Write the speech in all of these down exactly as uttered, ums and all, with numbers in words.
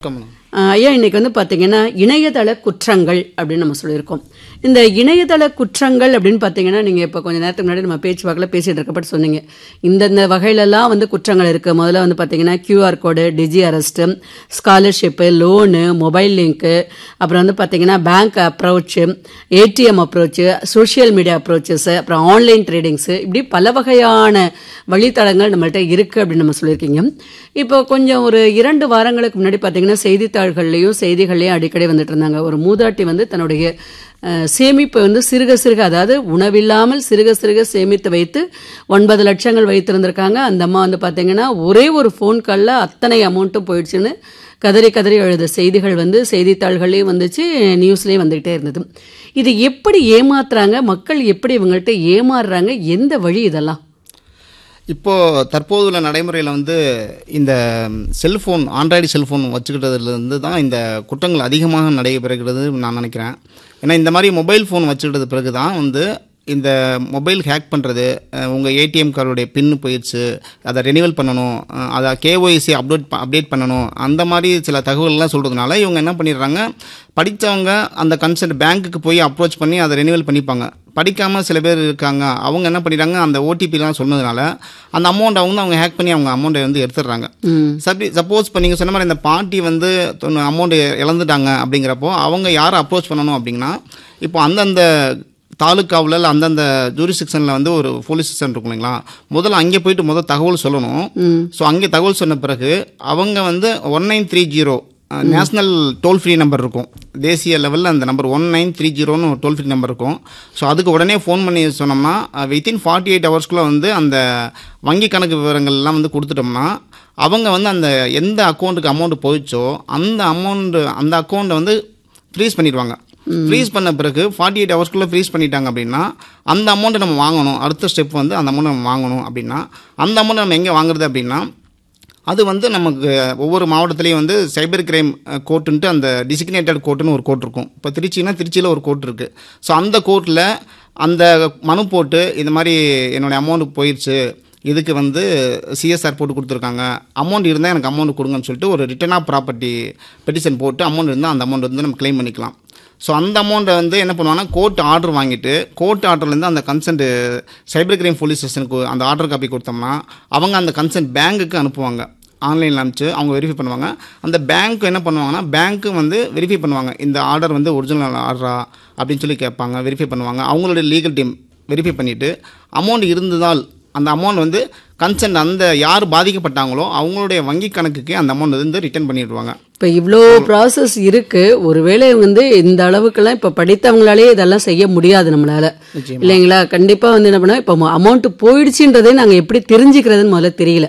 ஐயா, இன்னைக்கு வந்து பார்த்தீங்கன்னா இணையதள குற்றங்கள் அப்படின்னு நம்ம சொல்லியிருக்கோம். இந்த இணையதள குற்றங்கள் அப்படின்னு பார்த்தீங்கன்னா, நீங்கள் இப்போ கொஞ்சம் நேரத்துக்கு முன்னாடி நம்ம பேச்சு வாக்கில் பேசிகிட்டு இருக்கப்பட்டு சொன்னீங்க, இந்தந்த வகையிலலாம் வந்து குற்றங்கள் இருக்குது. முதல்ல வந்து பார்த்தீங்கன்னா கியூஆர் கோடு, டிஜி arrest, scholarship, loan, mobile link, அப்புறம் வந்து பார்த்தீங்கன்னா bank approach, ATM approach, social media அப்ரோச்சஸ்ஸு, அப்புறம் ஆன்லைன் ட்ரேடிங்ஸு, இப்படி பல வகையான வழித்தடங்கள் நம்மள்கிட்ட இருக்குது அப்படின்னு நம்ம சொல்லியிருக்கீங்க. இப்போ கொஞ்சம் ஒரு இரண்டு வாரங்களுக்கு முன்னாடி பார்த்தீங்கன்னா செய்தித்தாள்கள்லையும் செய்திகள்லையும் அடிக்கடி வந்துட்டு இருந்தாங்க. ஒரு மூதாட்டி வந்து தன்னுடைய சேமிப்பை வந்து சிறுக சிறுக, அதாவது உணவில்லாமல் சிறுக சிறுக சேமித்து வைத்து ஒன்பது லட்சங்கள் வைத்திருந்திருக்காங்க. அந்த அம்மா வந்து பார்த்தீங்கன்னா ஒரே ஒரு ஃபோன் காலில் அத்தனை அமௌண்ட்டும் போயிடுச்சுன்னு கதறி கதறி எழுத செய்திகள் வந்து செய்தித்தாள்கள்லேயும் வந்துச்சு, நியூஸ்லேயும் வந்துக்கிட்டே இருந்தது. இது எப்படி ஏமாத்துறாங்க மக்கள், எப்படி இவங்கள்ட்ட ஏமாறுறாங்க, எந்த வழி இதெல்லாம்? இப்போது தற்போது உள்ள நடைமுறையில் வந்து இந்த செல்ஃபோன், ஆண்ட்ராய்டு செல்ஃபோன் வச்சுக்கிட்டதுலேருந்து தான் இந்த குற்றங்கள் அதிகமாக நடைபெறுகிறது நான் நினைக்கிறேன். ஏன்னா இந்த மாதிரி மொபைல் ஃபோன் வச்சுக்கிட்டது பிறகு தான் வந்து இந்த மொபைல் ஹேக் பண்ணுறது, உங்கள் ஏடிஎம் கார்டுடைய பின்னு போயிடுச்சு, அதை ரெனிவல் பண்ணணும், அதை கேஒய்சி அப்டேட் அப்டேட் பண்ணணும், அந்த மாதிரி சில தகவல்கள்லாம் சொல்கிறதுனால இவங்க என்ன பண்ணிடுறாங்க, படித்தவங்க அந்த கன்சல்ட் பேங்க்குக்கு போய் அப்ரோச் பண்ணி அதை ரெனிவல் பண்ணிப்பாங்க. படிக்காமல் சில பேர் இருக்காங்க, அவங்க என்ன பண்ணிடுறாங்க, அந்த ஓடிபிலாம் சொன்னதுனால அந்த அமௌண்ட் அவங்க அவங்க ஹேக் பண்ணி அவங்க அமௌண்ட்டை வந்து எடுத்துடுறாங்க. சப்பி சப்போஸ் இப்போ நீங்கள் சொன்ன மாதிரி இந்த பார்ட்டி வந்து அமௌண்ட் இழந்துட்டாங்க அப்படிங்கிறப்போ அவங்க யாரை அப்ரோச் பண்ணணும் அப்படிங்கன்னா, இப்போ அந்தந்த தாலுக்காவில் இல்லை அந்தந்த ஜூரிஸ்டிக்ஷனில் வந்து ஒரு போலீஸ் ஸ்டேஷன் இருக்கும் இல்லைங்களா, முதல்ல அங்கே போயிட்டு முதல் தகவல் சொல்லணும். ஸோ அங்கே தகவல் சொன்ன பிறகு அவங்க வந்து one nine three zero national toll free number இருக்கும், தேசிய லெவலில் அந்த நம்பர் ஒன் நைன் த்ரீ ஜீரோன்னு ஒரு டோல் ஃப்ரீ நம்பர் இருக்கும். ஸோ அதுக்கு உடனே ஃபோன் பண்ணி சொன்னோம்னா வித்தின் ஃபார்ட்டி எயிட் ஹவர்ஸ்க்குள்ளே வந்து அந்த வங்கி கணக்கு விவரங்கள்லாம் வந்து கொடுத்துட்டோம்னா அவங்க வந்து அந்த எந்த அக்கௌண்ட்டுக்கு அமௌண்ட் போயிடுச்சோ அந்த அமௌண்ட்டு அந்த அக்கௌண்ட்டை வந்து ஃப்ரீஸ் பண்ணிடுவாங்க. ஃப்ரீஸ் பண்ண பிறகு ஃபார்ட்டி எயிட் ஹவர்ஸ்க்குள்ளே ஃப்ரீஸ் பண்ணிட்டாங்க அப்படின்னா அந்த அமௌண்ட்டை நம்ம வாங்கணும். அடுத்த ஸ்டெப் வந்து அந்த அமௌண்ட்டை நம்ம வாங்கணும் அப்படின்னா அந்த அமௌண்ட்டை நம்ம எங்கே வாங்குறது அப்படின்னா, அது வந்து நமக்கு ஒவ்வொரு மாவட்டத்துலேயும் வந்து சைபர் கிரைம் கோர்ட்டுன்ட்டு அந்த டிசிக்னேட்டட் கோர்ட்டுன்னு ஒரு கோர்ட் இருக்கும். இப்போ திருச்சின்னா திருச்சியில் ஒரு கோர்ட் இருக்குது. ஸோ அந்த கோர்ட்டில் அந்த மனு போட்டு இந்த மாதிரி என்னுடைய அமௌண்ட்டு போயிடுச்சு, இதுக்கு வந்து சிஎஸ்ஆர் போட்டு கொடுத்துருக்காங்க, அமௌண்ட் இருந்தால் எனக்கு அமௌண்ட் கொடுங்கன்னு சொல்லிட்டு ஒரு ரிட்டர்ன் ஆஃப் ப்ராப்பர்ட்டி பெட்டிஷன் போட்டு அமௌண்ட் இருந்தால் அந்த அமௌண்ட் வந்து நம்ம கிளைம் பண்ணிக்கலாம். ஸோ அந்த அமௌண்ட்டை வந்து என்ன பண்ணுவாங்கன்னா கோர்ட் ஆர்டர் வாங்கிட்டு கோர்ட் ஆர்டர்லேருந்து அந்த கன்சென்ட் சைபர் கிரைம் போலீஸ் ஸ்டேஷனுக்கு அந்த ஆர்டர் காப்பி கொடுத்தோம்னா அவங்க அந்த கன்சென்ட் பேங்க்குக்கு அனுப்புவாங்க. ஆன்லைனில் அனுப்பிச்சு அவங்க வெரிஃபை பண்ணுவாங்க. அந்த பேங்க் என்ன பண்ணுவாங்கன்னா பேங்க்கு வந்து வெரிஃபை பண்ணுவாங்க, இந்த ஆர்டர் வந்து ஒரிஜினல் ஆர்டரா அப்படின்னு சொல்லி கேட்பாங்க, வெரிஃபை பண்ணுவாங்க. அவங்களுடைய லீகல் டீம் வெரிஃபை பண்ணிவிட்டு அமௌண்ட் இருந்ததால் அந்த அமௌண்ட் வந்து கன்சென்ட் அந்த யார் பாதிக்கப்பட்டாங்களோ அவங்களுடைய வங்கி கணக்குக்கு அந்த அமௌண்ட் வந்து ரிட்டர்ன் பண்ணிடுவாங்க. இப்போ இவ்வளோ ப்ராசஸ் இருக்குது. ஒருவேளை வந்து இந்த அளவுக்குலாம் இப்போ படித்தவங்களாலே இதெல்லாம் செய்ய முடியாது நம்மளால், இல்லைங்களா? கண்டிப்பாக வந்து என்ன பண்ணால் இப்போ அமௌண்ட்டு போயிடுச்சுன்றதே நாங்கள் எப்படி தெரிஞ்சுக்கிறதுன்னு முதல்ல தெரியல.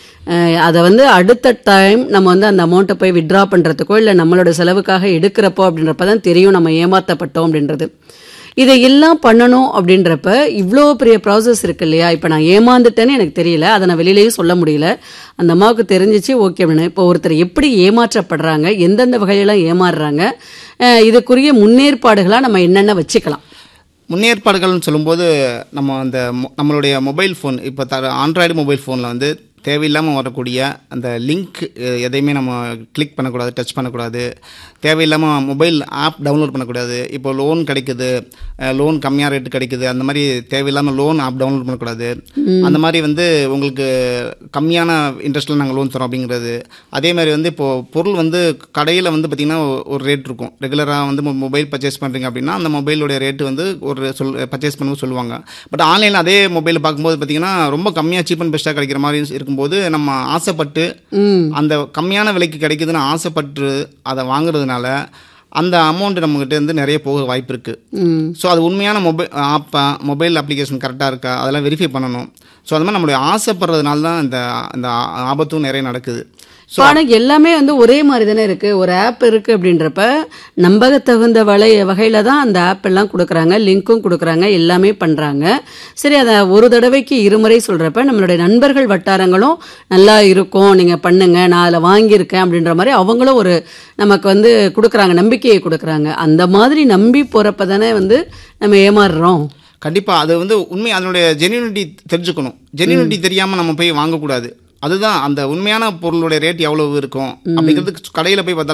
அதை வந்து அடுத்த டைம் நம்ம வந்து அந்த அமௌண்ட்டை போய் வித்ட்ரா பண்ணுறதுக்கோ இல்லை நம்மளோட செலவுக்காக எடுக்கிறப்போ அப்படின்றப்ப தான் தெரியும் நம்ம ஏமாற்றப்பட்டோம் அப்படின்றது. இதை எல்லாம் பண்ணணும் அப்படின்றப்ப இவ்வளோ பெரிய ப்ராசஸ் இருக்கு இல்லையா? இப்போ நான் ஏமாந்துட்டேன்னு எனக்கு தெரியல, அதை நான் வெளியிலையும் சொல்ல முடியல, அந்த அம்மாவுக்கு தெரிஞ்சிச்சு, ஓகே அப்படின்னா இப்போ ஒருத்தர் எப்படி ஏமாற்றப்படுறாங்க, எந்தெந்த வகையெல்லாம் ஏமாறுறாங்க, இதுக்குரிய முன்னேற்பாடுகளாக நம்ம என்னென்ன வச்சுக்கலாம்? முன்னேற்பாடுகள்னு சொல்லும்போது நம்ம அந்த நம்மளுடைய மொபைல் ஃபோன், இப்போ த ஆண்ட்ராய்டு மொபைல் ஃபோனில் வந்து தேவையில்லாமல் வரக்கூடிய அந்த லிங்க் எதையுமே நம்ம கிளிக் பண்ணக்கூடாது, டச் பண்ணக்கூடாது. தேவையில்லாமல் மொபைல் ஆப் டவுன்லோட் பண்ணக்கூடாது. இப்போ லோன் கிடைக்குது, லோன் கம்மியாக ரேட்டு கிடைக்குது, அந்த மாதிரி தேவையில்லாமல் லோன் ஆப் டவுன்லோட் பண்ணக்கூடாது. அந்த மாதிரி வந்து உங்களுக்கு கம்மியான இன்ட்ரெஸ்ட்டில் நாங்கள் லோன் தரோம் அப்படிங்கிறது. அதே மாதிரி வந்து இப்போது பொருள் வந்து கடையில் வந்து பார்த்திங்கன்னா ஒரு ரேட் இருக்கும். ரெகுலராக வந்து மொபைல் பர்ச்சேஸ் பண்ணுறீங்க அப்படின்னா அந்த மொபைலோடைய ரேட்டு வந்து ஒரு சொல் பர்ச்சேஸ் பண்ணும்போது சொல்லுவாங்க. பட் ஆன்லைனில் அதே மொபைல் பார்க்கும்போது பார்த்திங்கன்னா ரொம்ப கம்மியாக சீப் அண்ட் பெஸ்ட்டாக கிடைக்கிற மாதிரி இருக்கும் போது நம்ம ஆசைப்பட்டு அந்த கம்மியான விலைக்கு கிடைக்குதுன்னு ஆசைப்பட்டு அதை வாங்குறதுனால அந்த அமௌண்ட் நம்மகிட்ட இருந்து நிறைய போக வாய்ப்பு இருக்குது. ஸோ அது உண்மையான மொபைல் ஆப்பா, மொபைல் அப்ளிகேஷன் கரெக்டாக இருக்கா, அதெல்லாம் வெரிஃபை பண்ணணும். ஸோ அது மாதிரி நம்மளுடைய ஆசைப்படுறதுனால தான் இந்த இந்த ஆபத்தும் நிறைய நடக்குது. ஆனால் எல்லாமே வந்து ஒரே மாதிரி தானே இருக்குது. ஒரு ஆப் இருக்குது அப்படின்றப்ப நம்பகத்தகுந்த வலை வகையில் தான் அந்த ஆப் எல்லாம் கொடுக்குறாங்க, லிங்க்கும் கொடுக்குறாங்க, எல்லாமே பண்ணுறாங்க. சரி, அதை ஒரு தடவைக்கு இருமுறை சொல்கிறப்ப நம்மளுடைய நண்பர்கள் வட்டாரங்களும் நல்லா இருக்கும், நீங்கள் பண்ணுங்க, நான் அதில் வாங்கியிருக்கேன் அப்படின்ற மாதிரி அவங்களும் ஒரு நமக்கு வந்து கொடுக்குறாங்க, நம்பிக்கையை கொடுக்குறாங்க. அந்த மாதிரி நம்பி போகிறப்ப தானே வந்து நம்ம ஏமாறுறோம். கண்டிப்பாக அது வந்து உண்மை, அதனுடைய ஜென்யூனிட்டி தெரிஞ்சுக்கணும். ஜென்யூனிட்டி தெரியாமல் நம்ம போய் வாங்கக்கூடாது. அதுதான் அந்த உண்மையான பொருளுடைய ரேட் எவ்வளவு இருக்கும் அப்படிங்கிறது கடையில் போய் பார்த்தா